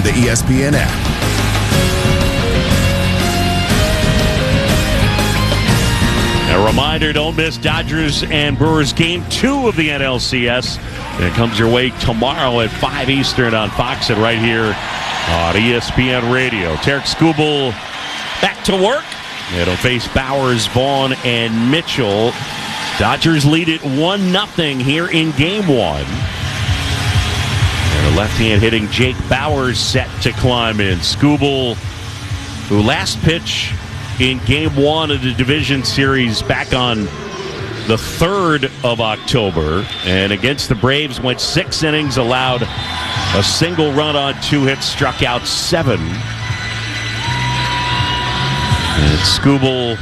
the ESPN app. A reminder, don't miss Dodgers and Brewers Game 2 of the NLCS. It comes your way tomorrow at 5 Eastern on Fox and right here on ESPN Radio. Tarik Skubal back to work. It'll face Bowers, Vaughn, and Mitchell. Dodgers lead it 1-0 here in Game 1. And a left-hand hitting Jake Bauers set to climb in. Skubal, who last pitch in Game 1 of the Division Series back on the 3rd of October. And against the Braves, went 6 innings, allowed a single run on 2 hits, struck out 7. And Skubal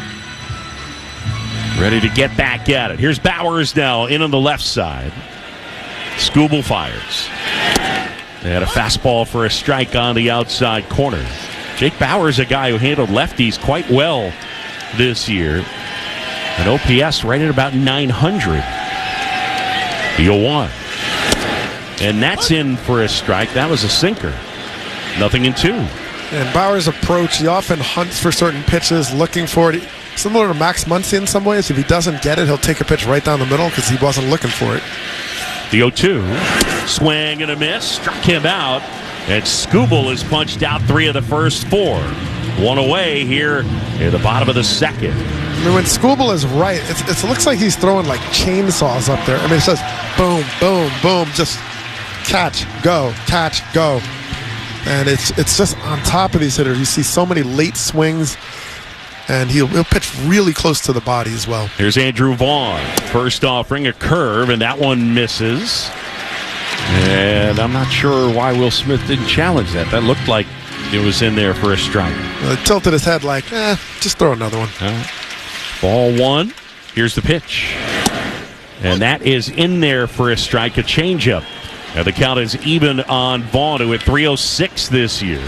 ready to get back at it. Here's Bowers now in on the left side. Skubal fires. They had a fastball for a strike on the outside corner. Jake Bauers, a guy who handled lefties quite well this year. An OPS right at about 900. The 0-1. And that's in for a strike. That was a sinker. 0-2. And Bauers' approach, he often hunts for certain pitches, looking for it. Similar to Max Muncy in some ways. If he doesn't get it, he'll take a pitch right down the middle because he wasn't looking for it. The 0-2. Swing and a miss. Struck him out. And Skubal has punched out 3 of the first 4. 1 away here in the bottom of the second. I mean, when Skubal is right, it looks like he's throwing like chainsaws up there. I mean, it says boom, boom, boom, just catch, go, and it's just on top of these hitters. You see so many late swings, and he'll pitch really close to the body as well. Here's Andrew Vaughn. First offering, a curve, and that one misses. And I'm not sure why Will Smith didn't challenge that. That looked like it was in there for a strike. Tilted his head like, just throw another one. Ball 1. Here's the pitch. And that is in there for a strike, a changeup. Now the count is even on Vaughn, who hit .306 this year.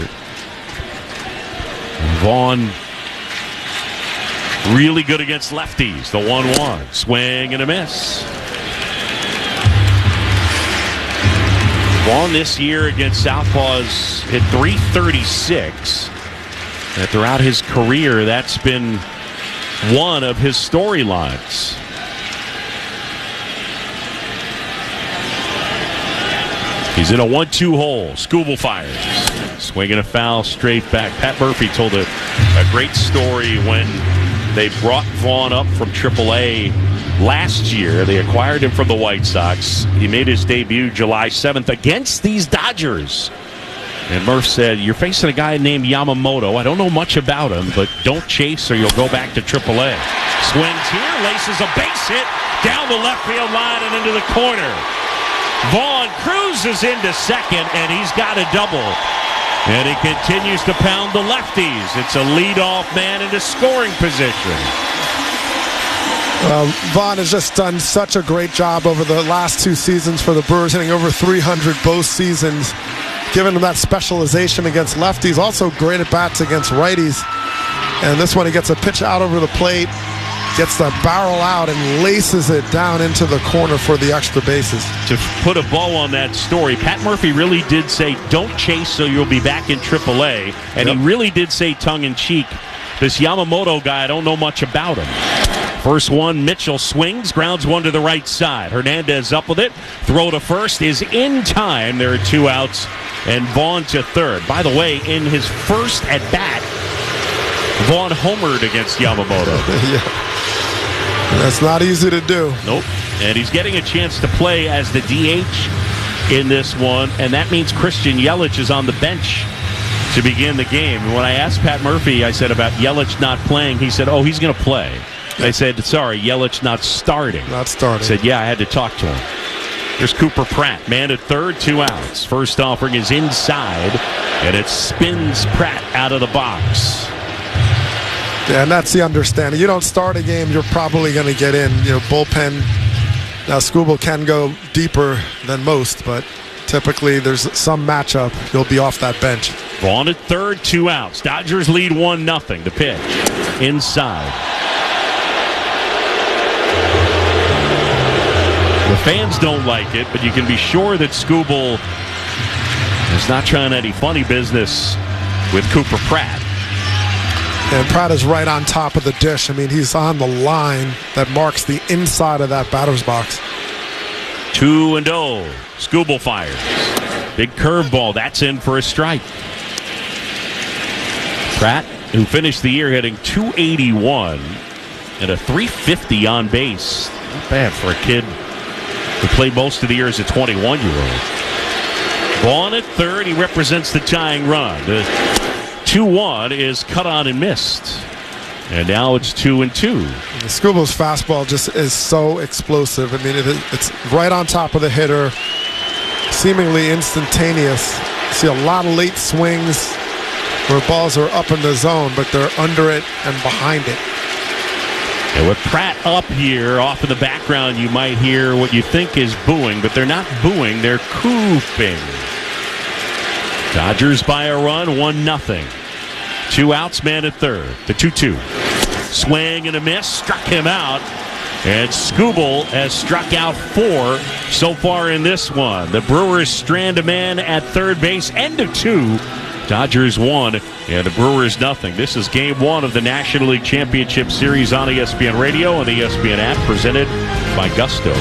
Vaughn really good against lefties. The 1-1. Swing and a miss. Vaughn this year against Southpaws hit .336. And throughout his career, that's been one of his storylines. He's in a 1-2 hole. Skubal fires. Swinging a foul straight back. Pat Murphy told a great story when they brought Vaughn up from AAA last year. They acquired him from the White Sox. He made his debut July 7th against these Dodgers. And Murph said, you're facing a guy named Yamamoto. I don't know much about him, but don't chase or you'll go back to AAA. Swings here, laces a base hit down the left field line and into the corner. Vaughn cruises into second, and he's got a double. And he continues to pound the lefties. It's a leadoff man into scoring position. Vaughn has just done such a great job over the last 2 seasons for the Brewers, hitting over 300 both seasons, giving him that specialization against lefties. Also great at bats against righties. And this one, he gets a pitch out over the plate, gets the barrel out, and laces it down into the corner for the extra bases. To put a bow on that story, Pat Murphy really did say, don't chase so you'll be back in AAA. And he really did say tongue-in-cheek, this Yamamoto guy, I don't know much about him. First one, Mitchell swings, grounds one to the right side. Hernandez up with it. Throw to first is in time. There are 2 outs, and Vaughn to third. By the way, in his first at-bat, Vaughn homered against Yamamoto. That's not easy to do. Nope. And he's getting a chance to play as the DH in this one, and that means Christian Yelich is on the bench to begin the game. When I asked Pat Murphy, I said about Yelich not playing, he said, oh, he's going to play. I said, sorry, Yelich not starting. Not starting. I said, yeah, I had to talk to him. There's Cooper Pratt, man at third, 2 outs. First offering is inside, and it spins Pratt out of the box. Yeah, and that's the understanding. You don't start a game, you're probably going to get in. Bullpen. Now, Skubal can go deeper than most, but typically there's some matchup. You'll be off that bench. Vaughn at third, 2 outs. Dodgers lead 1-0. The pitch inside. The fans don't like it, but you can be sure that Skubal He's not trying any funny business with Cooper Pratt. And Pratt is right on top of the dish. I mean, he's on the line that marks the inside of that batter's box. 2-0. Skubal fires. Big curveball. That's in for a strike. Pratt, who finished the year hitting .281 and a .350 on base. Not bad for a kid who played most of the year as a 21-year-old. Vaughn at third. He represents the tying run. The 2-1 is cut on and missed. And now it's 2-2. Skubal's fastball just is so explosive. I mean, it's right on top of the hitter, seemingly instantaneous. You see a lot of late swings where balls are up in the zone, but they're under it and behind it. And with Pratt up here, off in the background, you might hear what you think is booing, but they're not booing, they're cooping. Dodgers by a run, 1-0. 2 outs, man at third. The 2-2. Swing and a miss, struck him out. And Skubal has struck out 4 so far in this one. The Brewers strand a man at third base, end of 2. Dodgers 1 and the Brewers 0. This is game 1 of the National League Championship Series on ESPN Radio and the ESPN app, presented by Gusto.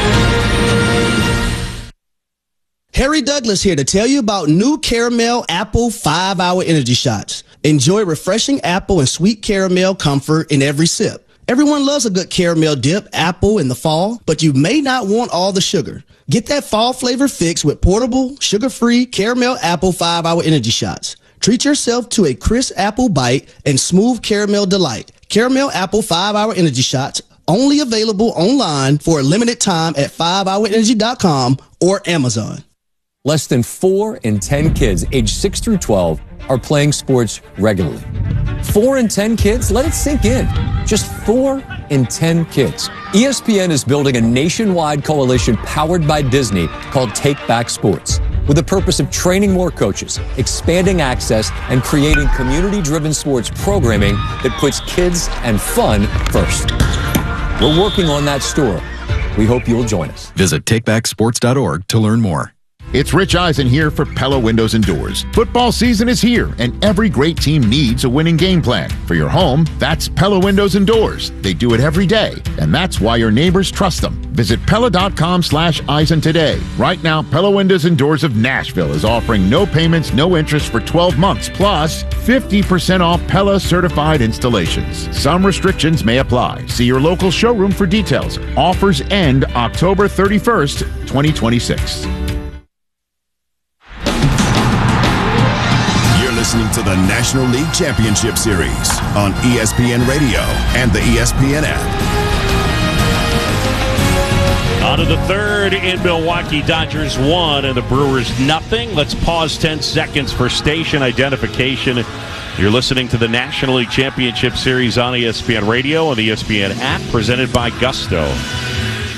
Harry Douglas here to tell you about new Caramel Apple 5-Hour Energy Shots. Enjoy refreshing apple and sweet caramel comfort in every sip. Everyone loves a good caramel dip apple in the fall, but you may not want all the sugar. Get that fall flavor fix with portable, sugar-free Caramel Apple 5-Hour Energy Shots. Treat yourself to a crisp apple bite and smooth caramel delight. Caramel Apple 5-Hour Energy Shots, only available online for a limited time at 5hourenergy.com or Amazon. Less than 4 in 10 kids aged 6 through 12 are playing sports regularly. 4 in 10 kids? Let it sink in. Just 4 in 10 kids. ESPN is building a nationwide coalition powered by Disney called Take Back Sports, with the purpose of training more coaches, expanding access, and creating community-driven sports programming that puts kids and fun first. We're working on that story. We hope you'll join us. Visit takebacksports.org to learn more. It's Rich Eisen here for Pella Windows and Doors. Football season is here, and every great team needs a winning game plan. For your home, that's Pella Windows and Doors. They do it every day, and that's why your neighbors trust them. Visit Pella.com/Eisen today. Right now, Pella Windows and Doors of Nashville is offering no payments, no interest for 12 months, plus 50% off Pella certified installations. Some restrictions may apply. See your local showroom for details. Offers end October 31st, 2026. Listening to the National League Championship Series on ESPN Radio and the ESPN app. On to the third in Milwaukee. Dodgers 1 and the Brewers 0. Let's pause 10 seconds for station identification. You're listening to the National League Championship Series on ESPN Radio and the ESPN app, presented by Gusto.